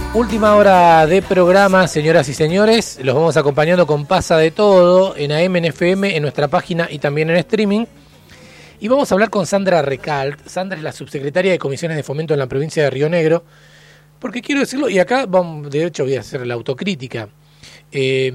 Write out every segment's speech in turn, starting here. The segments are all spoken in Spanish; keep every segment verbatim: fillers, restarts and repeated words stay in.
Última hora de programa, señoras y señores. Los vamos acompañando con Pasa de Todo en A M, en F M, en nuestra página y también en streaming. Y vamos a hablar con Sandra Recalt. Sandra es la subsecretaria de Comisiones de Fomento en la provincia de Río Negro. Porque quiero decirlo, y acá vamos, de hecho voy a hacer la autocrítica. Eh,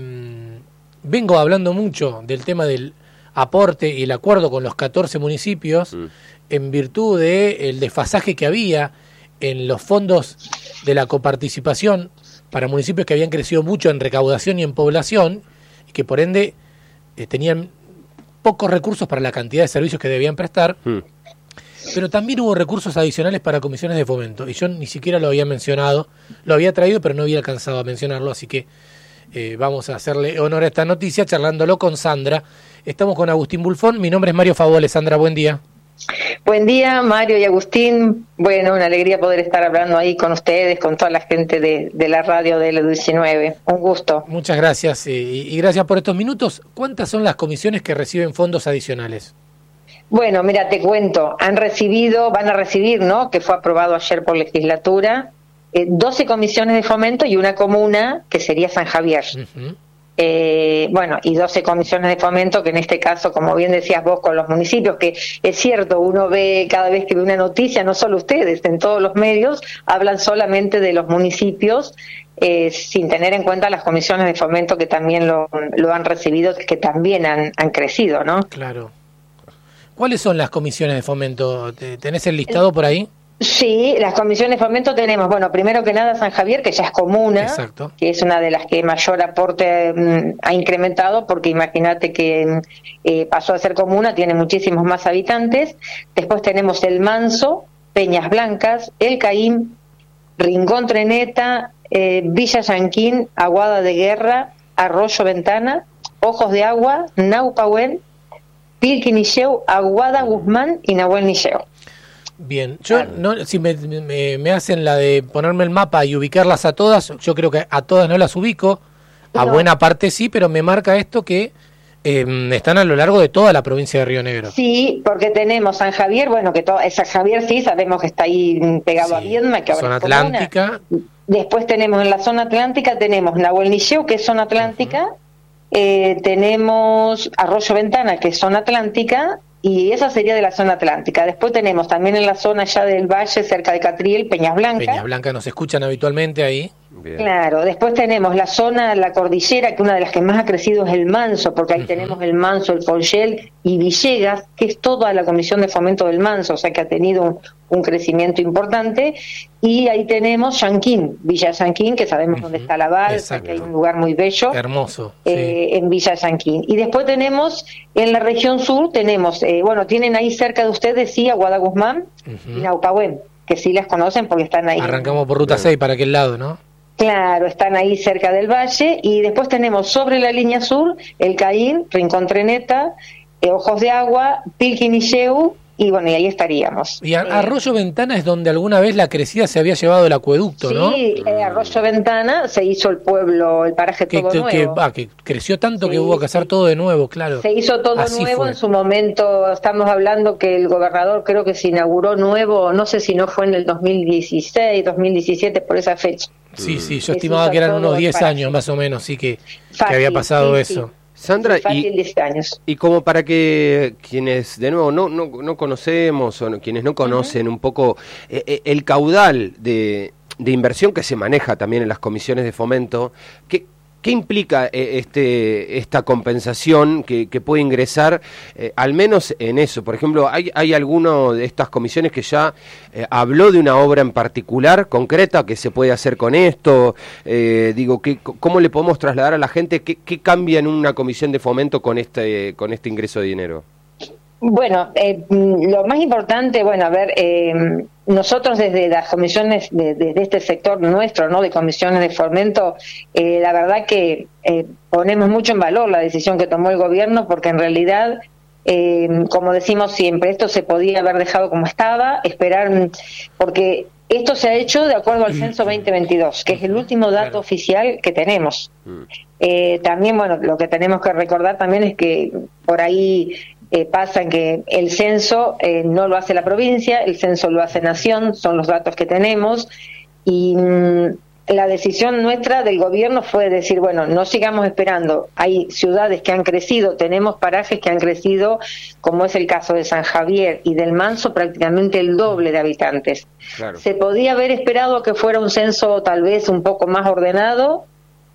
vengo hablando mucho del tema del aporte y el acuerdo con los catorce municipios mm. en virtud del desfasaje que había en los fondos de la coparticipación para municipios que habían crecido mucho en recaudación y en población y que por ende eh, tenían pocos recursos para la cantidad de servicios que debían prestar, mm. pero también hubo recursos adicionales para comisiones de fomento y yo ni siquiera lo había mencionado, lo había traído pero no había alcanzado a mencionarlo, así que eh, vamos a hacerle honor a esta noticia charlándolo con Sandra. Estamos con Agustín Bulfón, mi nombre es Mario Favole. Sandra, buen día. Buen día, Mario y Agustín. Bueno, una alegría poder estar hablando ahí con ustedes, con toda la gente de, de la radio de L diecinueve. Un gusto. Muchas gracias y, y gracias por estos minutos. ¿Cuántas son las comisiones que reciben fondos adicionales? Bueno, mira, te cuento. Han recibido, van a recibir, ¿no? Que fue aprobado ayer por legislatura, eh, doce comisiones de fomento y una comuna que sería San Javier. Uh-huh. Eh, bueno, y doce comisiones de fomento, que en este caso, como bien decías vos, con los municipios, que es cierto, uno ve cada vez que ve una noticia, no solo ustedes, en todos los medios, hablan solamente de los municipios, eh, sin tener en cuenta las comisiones de fomento que también lo, lo han recibido, que también han, han crecido, ¿no? Claro. ¿Cuáles son las comisiones de fomento? ¿Tenés el listado por ahí? Sí, las comisiones de fomento tenemos, bueno, primero que nada San Javier, que ya es comuna, exacto, que es una de las que mayor aporte mm, ha incrementado, porque imagínate que eh, pasó a ser comuna, tiene muchísimos más habitantes. Después tenemos El Manso, Peñas Blancas, El Caín, Rincón Treneta, eh, Villa Yanquín, Aguada de Guerra, Arroyo Ventana, Ojos de Agua, Naupahuén, Pilquinilleu, Aguada Guzmán y Nahuel Nilleu. Bien, yo claro. no, si me, me, me hacen la de ponerme el mapa y ubicarlas a todas, yo creo que a todas no las ubico, a no. buena parte sí, pero me marca esto que eh, están a lo largo de toda la provincia de Río Negro. Sí, porque tenemos San Javier, bueno, que todo, San Javier sí, sabemos que está ahí pegado sí, a Viedma, que ahora zona atlántica. Comuna. Después tenemos en la zona atlántica, tenemos Nahuel Nilleu, que es zona atlántica, uh-huh. eh, tenemos Arroyo Ventana, que es zona atlántica, y esa sería de la zona atlántica. Después tenemos también en la zona ya del valle, cerca de Catriel, Peñas Blancas. Peñas Blancas nos escuchan habitualmente ahí. Bien. Claro, después tenemos la zona, la cordillera, que una de las que más ha crecido es El Manso, porque ahí uh-huh. tenemos El Manso, El Follel y Villegas, que es toda la Comisión de Fomento del Manso, o sea que ha tenido un, un crecimiento importante. Y ahí tenemos Yanquín, Villa Yanquín, que sabemos uh-huh. dónde está la balsa, que hay un lugar muy bello. Hermoso. Eh, sí. En Villa Yanquín. Y después tenemos, en la región sur, tenemos, eh, bueno, tienen ahí cerca de ustedes, sí, Aguada Guzmán uh-huh. y Naupahuén, que sí las conocen porque están ahí. Arrancamos por Ruta seis para aquel lado, ¿no? Claro, están ahí cerca del valle. Y después tenemos sobre la línea sur, El Caín, Rincón Treneta, eh, Ojos de Agua, Pilquinilleu, y bueno, y ahí estaríamos. Y a, eh, Arroyo Ventana es donde alguna vez la crecida se había llevado el acueducto, sí, ¿no? Sí, eh, Arroyo Ventana se hizo el pueblo, el paraje que, todo que, nuevo. Que, ah, que creció tanto sí, que hubo que hacer sí. todo de nuevo, claro. Se hizo todo Así nuevo, fue. En su momento estamos hablando que el gobernador creo que se inauguró nuevo, no sé si no fue en el dos mil dieciséis, dos mil diecisiete, por esa fecha. Sí, sí, yo que estimaba que eran unos diez años más o menos, sí que, Fácil, que había pasado sí, eso. Sí. Sandra, y, y como para que quienes de nuevo no no, no conocemos o no, quienes no conocen uh-huh. un poco eh, el caudal de, de inversión que se maneja también en las comisiones de fomento, ¿qué, qué implica eh, este esta compensación que, que puede ingresar, eh, al menos en eso? Por ejemplo, ¿hay, hay alguno de estas comisiones que ya eh, habló de una obra en particular, concreta, que se puede hacer con esto? Eh, digo, ¿qué, ¿cómo le podemos trasladar a la gente qué, qué cambia en una comisión de fomento con este con este ingreso de dinero? Bueno, eh, lo más importante, bueno, a ver, eh, nosotros desde las comisiones, de, desde este sector nuestro, ¿no?, de comisiones de fomento, eh, la verdad que eh, ponemos mucho en valor la decisión que tomó el gobierno, porque en realidad, eh, como decimos siempre, esto se podía haber dejado como estaba, esperar, porque esto se ha hecho de acuerdo al censo veinte veintidós, que es el último dato claro. oficial que tenemos. Eh, también, bueno, lo que tenemos que recordar también es que por ahí eh, pasa en que el censo eh, no lo hace la provincia, el censo lo hace Nación, son los datos que tenemos, y, la decisión nuestra del gobierno fue decir, bueno, no sigamos esperando. Hay ciudades que han crecido, tenemos parajes que han crecido, como es el caso de San Javier y del Manso, prácticamente el doble de habitantes. Claro. Se podía haber esperado que fuera un censo tal vez un poco más ordenado,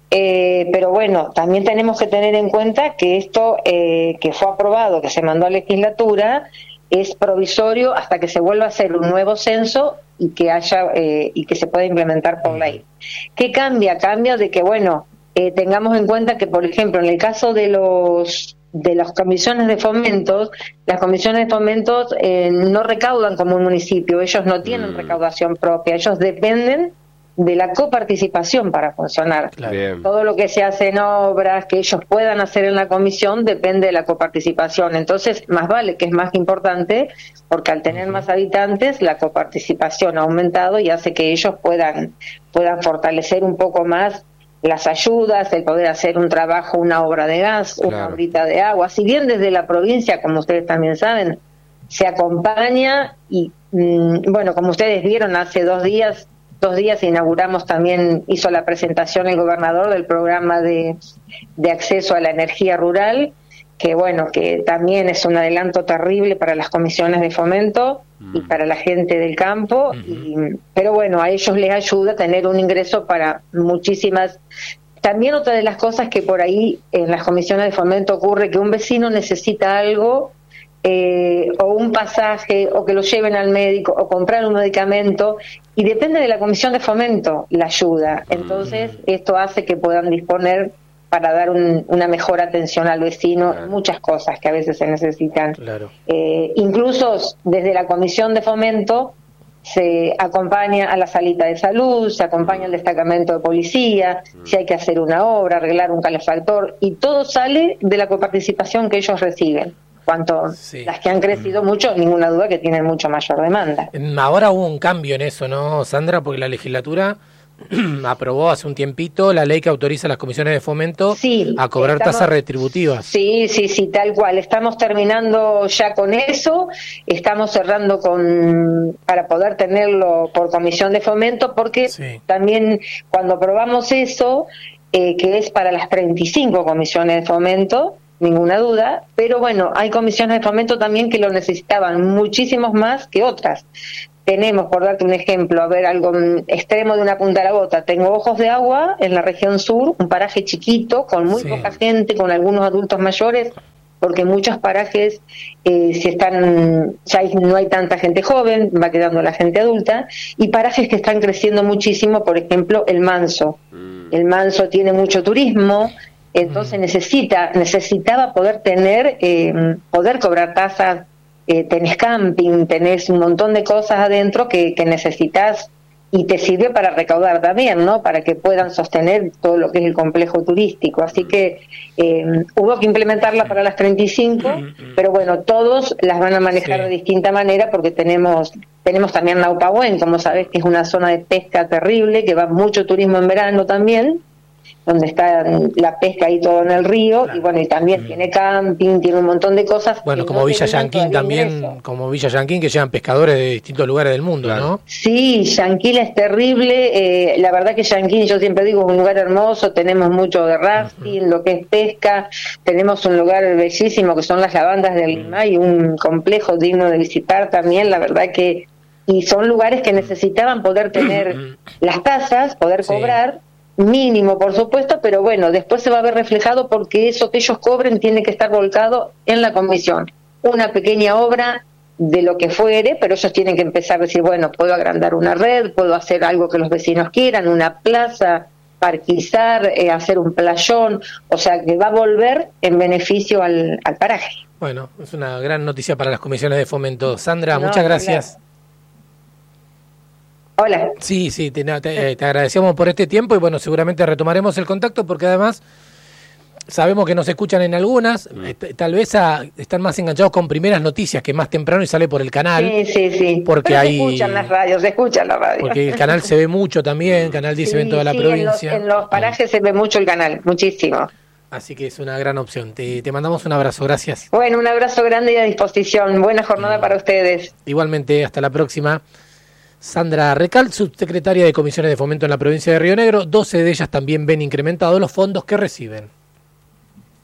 eh, pero bueno, también tenemos que tener en cuenta que esto eh, que fue aprobado, que se mandó a legislatura, es provisorio hasta que se vuelva a hacer un nuevo censo y que haya eh, y que se pueda implementar por ley. ¿Qué cambia? Cambia de que, bueno, eh, tengamos en cuenta que, por ejemplo, en el caso de los de las comisiones de fomentos, las comisiones de fomentos eh, no recaudan como un municipio, ellos no tienen recaudación propia, ellos dependen de la coparticipación para funcionar. Claro. Todo lo que se hace en obras, que ellos puedan hacer en la comisión, depende de la coparticipación. Entonces, más vale, que es más importante, porque al tener uh-huh. más habitantes, la coparticipación ha aumentado y hace que ellos puedan, puedan fortalecer un poco más las ayudas, el poder hacer un trabajo, una obra de gas, claro. una obrita de agua. Si bien desde la provincia, como ustedes también saben, se acompaña y, mmm, bueno, como ustedes vieron hace dos días, Dos días inauguramos también, hizo la presentación el gobernador del programa de, de acceso a la energía rural, que bueno, que también es un adelanto terrible para las comisiones de fomento mm. y para la gente del campo, mm-hmm. y, pero bueno, a ellos les ayuda a tener un ingreso para muchísimas. También otra de las cosas que por ahí en las comisiones de fomento ocurre, que un vecino necesita algo, Eh, o un pasaje, o que lo lleven al médico, o comprar un medicamento, y depende de la comisión de fomento la ayuda. Entonces esto hace que puedan disponer para dar un, una mejor atención al vecino, claro. muchas cosas que a veces se necesitan. Claro. Eh, incluso desde la comisión de fomento se acompaña a la salita de salud, se acompaña al destacamento de policía, mm. si hay que hacer una obra, arreglar un calefactor, y todo sale de la coparticipación que ellos reciben. Cuanto sí. las que han crecido mucho, ninguna duda que tienen mucho mayor demanda. Ahora hubo un cambio en eso, ¿no, Sandra? Porque la legislatura aprobó hace un tiempito la ley que autoriza a las comisiones de fomento sí, a cobrar estamos, tasas retributivas. Sí, sí, sí, tal cual. Estamos terminando ya con eso, estamos cerrando con para poder tenerlo por comisión de fomento, porque sí. también cuando aprobamos eso, eh, que es para las treinta y cinco comisiones de fomento, ninguna duda, pero bueno, hay comisiones de fomento también que lo necesitaban muchísimos más que otras. Tenemos, por darte un ejemplo, a ver, algo extremo de una punta a la bota, tengo Ojos de Agua en la región sur, un paraje chiquito, con muy sí. poca gente, con algunos adultos mayores, porque muchos parajes eh, se están, ya hay, no hay tanta gente joven, va quedando la gente adulta, y parajes que están creciendo muchísimo, por ejemplo, el Manso. Mm. El Manso tiene mucho turismo, entonces mm. necesita necesitaba poder tener eh, poder cobrar tasas, eh, tenés camping, tenés un montón de cosas adentro que, que necesitas, y te sirve para recaudar también, ¿no? Para que puedan sostener todo lo que es el complejo turístico. Así que eh, hubo que implementarla para las treinta y cinco, pero bueno, todos las van a manejar sí. de distinta manera, porque tenemos tenemos también Naupahuén, como sabés, que es una zona de pesca terrible, que va mucho turismo en verano también, donde está la pesca ahí todo en el río, claro. y bueno, y también mm. tiene camping, tiene un montón de cosas. Bueno, como no Villa Yanquín también, ingreso. como Villa Yanquín, que llevan pescadores de distintos lugares del mundo, claro. ¿no? Sí, Yanquín es terrible, eh, la verdad que Yanquín, yo siempre digo, es un lugar hermoso, tenemos mucho de rafting, uh-huh. lo que es pesca, tenemos un lugar bellísimo que son las lavandas del Limay, uh-huh. un complejo digno de visitar también, la verdad que, y son lugares que necesitaban poder tener uh-huh. las tasas, poder sí. cobrar, mínimo, por supuesto, pero bueno, después se va a ver reflejado, porque eso que ellos cobren tiene que estar volcado en la comisión. Una pequeña obra de lo que fuere, pero ellos tienen que empezar a decir, bueno, puedo agrandar una red, puedo hacer algo que los vecinos quieran, una plaza, parquizar, eh, hacer un playón, o sea, que va a volver en beneficio al, al paraje. Bueno, es una gran noticia para las comisiones de fomento. Sandra, no, muchas gracias. Claro. Hola. Sí, sí, te, te, te agradecemos por este tiempo y bueno, seguramente retomaremos el contacto, porque además sabemos que nos escuchan en algunas, mm. tal vez a, están más enganchados con Primeras Noticias, que más temprano y sale por el canal. Sí, sí, sí. Porque Pero hay, se escuchan las radios, se escuchan las radios. Porque el canal se ve mucho también, Canal diez sí, se ve en toda la sí, provincia. En los, en los parajes se ve mucho el canal, muchísimo. Así que es una gran opción. Te, te mandamos un abrazo, gracias. Bueno, un abrazo grande y a disposición. Buena jornada mm. para ustedes. Igualmente, hasta la próxima. Sandra Recalde, subsecretaria de Comisiones de Fomento en la provincia de Río Negro. doce de ellas también ven incrementados los fondos que reciben.